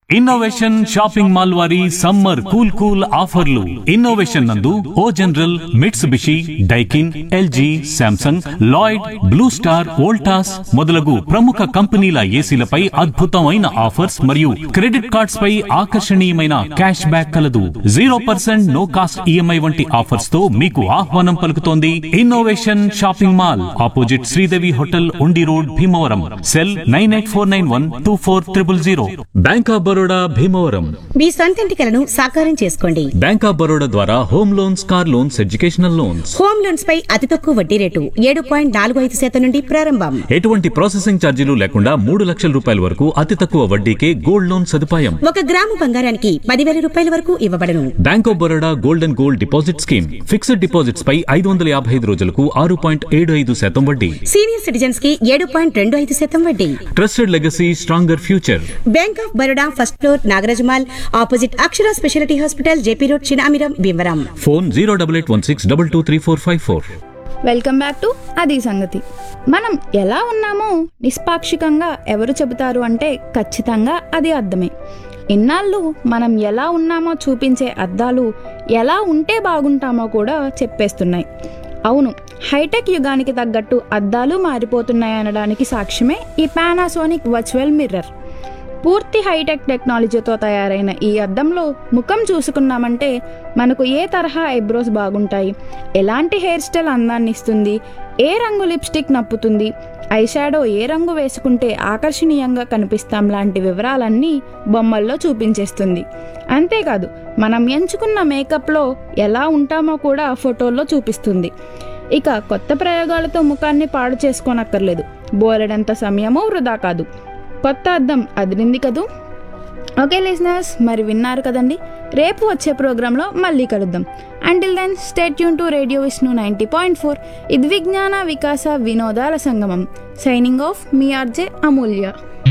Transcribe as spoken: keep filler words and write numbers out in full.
Innovation shopping mall వారి summer cool cool ఆఫర్లు. Innovation నందు ఓ general, Mitsubishi, Daikin, LG, Samsung, Lloyd, blue star, Voltas మొదలగు ప్రముఖ కంపెనీల ఏసీలపై అద్భుతమైన ఆఫర్స్ మరియు క్రెడిట్ కార్డ్స్ పై ఆకర్షణీయమైన క్యాష్ బ్యాక్ కలదు. Zero percent no cost EMI వంటి ఆఫర్స్ తో మీకు ఆహ్వానం పలుకుతోంది innovation shopping mall, opposite Sridevi hotel, ఉండి road, Bhimavaram. Cell nine eight four nine one two four triple zero. Bank of Baroda, Bhimavaram. మీ సొంతింటి కలను సాకారం చేసుకోండి. బ్యాంక్ ఆఫ్ బరోడా ద్వారా home loans, car loans, educational loans. Home loans పై అతి తక్కువ వడ్డీ రేటు ఏడు పాయింట్ నాలుగు ఐదు శాతం నుండి ప్రారంభం. ఎటువంటి ప్రాసెసింగ్ ఛార్జీలు లేకుండా మూడు లక్షల రూపాయల వరకు అతి తక్కువ వడ్డీకే గోల్డ్ లోన్ సదుపాయం. ఒక గ్రాము బంగారానికి పదివేల రూపాయల వరకు ఇవ్వబడను. Bank of Baroda gold and gold deposit scheme. Fixed deposits పై ఐదు వందల యాభై ఐదు రోజులకు ఆరు పాయింట్ ఏడు ఐదు శాతం వడ్డీ. సీనియర్ సిటిజన్స్ కి ఏడు పాయింట్ రెండు ఐదు శాతం వడ్డీ. Trusted legacy, stronger future. Bank of Baroda first floor, Nagaraja Mall, opposite Akshara speciality hospital, JP road, Chinamiram, Bhimavaram. Phone zero double eight one six double two three four five four. Welcome back to అది సంగతి. మనం ఎలా ఉన్నామో నిష్పాక్షికంగా ఎవరు చెబుతారు అంటే ఖచ్చితంగా అది అద్దమే. ఇన్నాళ్ళు మనం ఎలా ఉన్నామో చూపించే అద్దాలు ఎలా ఉంటే బాగుంటామో కూడా చెప్పేస్తున్నాయి. అవును, హైటెక్ యుగానికి తగ్గట్టు అద్దాలు మారిపోతున్నాయి అనడానికి సాక్ష్యమే ఈ పానాసోనిక్ వర్చువల్ మిర్రర్. పూర్తి హైటెక్ టెక్నాలజీతో తయారైన ఈ అద్దంలో ముఖం చూసుకున్నామంటే మనకు ఏ తరహా ఐబ్రోస్ బాగుంటాయి, ఎలాంటి హెయిర్ స్టైల్ అందాన్ని ఇస్తుంది, ఏ రంగు లిప్స్టిక్ నప్పుతుంది, ఐ షాడో ఏ రంగు వేసుకుంటే ఆకర్షణీయంగా కనిపిస్తాం లాంటి వివరాలన్నీ బొమ్మల్లో చూపించేస్తుంది. అంతేకాదు, మనం ఎంచుకున్న మేకప్లో ఎలా ఉంటామో కూడా ఫోటోల్లో చూపిస్తుంది. ఇక కొత్త ప్రయోగాలతో ముఖాన్ని పాడు చేసుకోనక్కర్లేదు, బోలెడంత సమయమూ వృధా కాదు. కొత్త అద్దం అదిరింది కదూ. ఓకే లిజనర్స్, మరి విన్నారు కదండి. రేపు వచ్చే ప్రోగ్రాంలో మళ్ళీ కలుద్దాం. Until then stay tune to radio Vishnu ninety point four. ఇది విజ్ఞాన వికాస వినోదాల సంగమం. సైనింగ్ ఆఫ్, మీ ఆర్జే అమూల్య.